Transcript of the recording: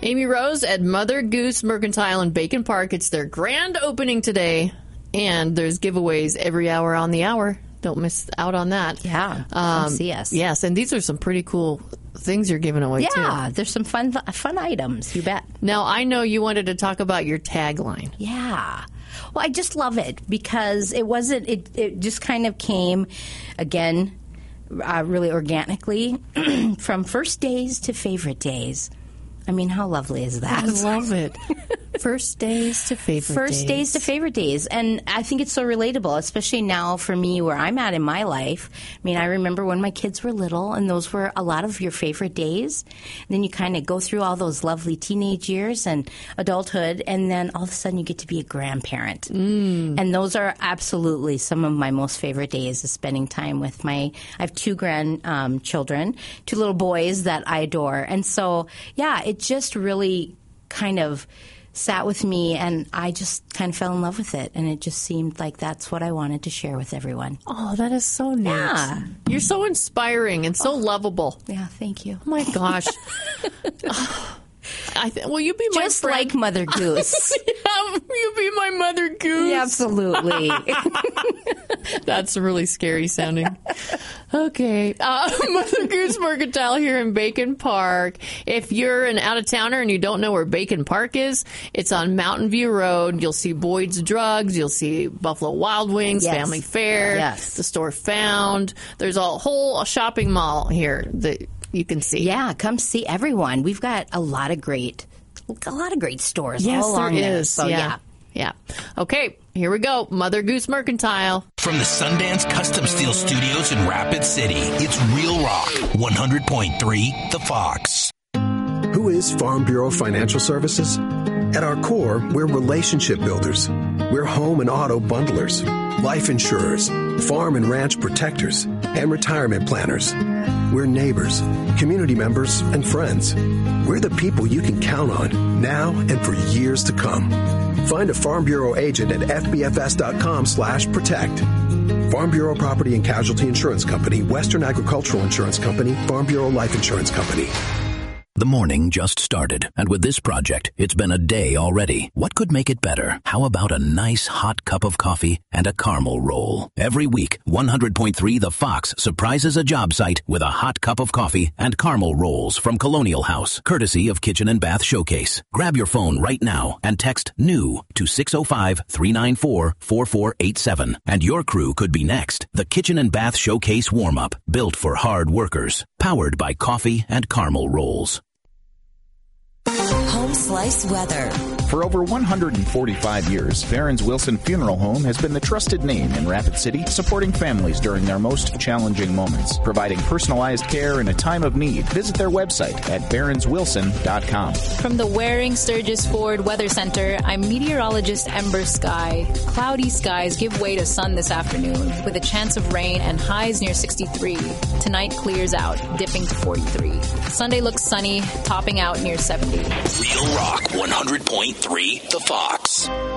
Amy Rose at Mother Goose Mercantile in Bacon Park. It's their grand opening today, and there's giveaways every hour on the hour. Don't miss out on that. Yeah, come see us. Yes, and these are some pretty cool things you're giving away, too. Yeah, there's some fun items, you bet. Now, I know you wanted to talk about your tagline. Yeah. Well, I just love it because it just kind of came, again, really organically from first days to favorite days. I mean, how lovely is that? I love it. First days to favorite days. First days to favorite days. And I think it's so relatable, especially now for me where I'm at in my life. I mean, I remember when my kids were little, and those were a lot of your favorite days. And then you kind of go through all those lovely teenage years and adulthood, and then all of a sudden you get to be a grandparent. And those are absolutely some of my most favorite days, is spending time with I have two grandchildren, two little boys that I adore. And so, yeah, it just really kind of sat with me, and I just kind of fell in love with it, and it just seemed like that's what I wanted to share with everyone. Oh, that is so neat. Yeah. You're so inspiring and so lovable. Yeah, thank you. Oh, my gosh. Will you be my just friend? like Mother Goose. Yeah, you be my Mother Goose. Yeah, absolutely. That's really scary sounding. Okay. Mother Goose Mercantile here in Bacon Park. If you're an out-of-towner and you don't know where Bacon Park is, it's on Mountain View Road. You'll see Boyd's Drugs. You'll see Buffalo Wild Wings, Yes. Family Fare, Yes. the store Found. There's a whole shopping mall here that you can see. Yeah, come see everyone. We've got a lot of great stores all along there there. is. So, yeah. Okay, here we go. Mother Goose Mercantile. From the Sundance Custom Steel Studios in Rapid City, it's Real Rock 100.3 The Fox. Who is Farm Bureau Financial Services? At our core, we're relationship builders. We're home and auto bundlers, life insurers, farm and ranch protectors, and retirement planners. We're neighbors, community members, and friends. We're the people you can count on now and for years to come. Find a Farm Bureau agent at fbfs.com/protect. Farm Bureau Property and Casualty Insurance Company, Western Agricultural Insurance Company, Farm Bureau Life Insurance Company. The morning just started, and with this project, it's been a day already. What could make it better? How about a nice hot cup of coffee and a caramel roll? Every week, 100.3 The Fox surprises a job site with a hot cup of coffee and caramel rolls from Colonial House, courtesy of Kitchen and Bath Showcase. Grab your phone right now and text NEW to 605-394-4487, and your crew could be next. The Kitchen and Bath Showcase warm-up, built for hard workers, powered by coffee and caramel rolls. Home Slice weather. For over 145 years, Barron's Wilson Funeral Home has been the trusted name in Rapid City, supporting families during their most challenging moments, providing personalized care in a time of need. Visit their website at barronswilson.com. From the Waring Sturgis Ford Weather Center, I'm meteorologist Ember Sky. Cloudy skies give way to sun this afternoon, with a chance of rain and highs near 63. Tonight clears out, dipping to 43. Sunday looks sunny, topping out near 70. Real Rock 100.3 The Fox.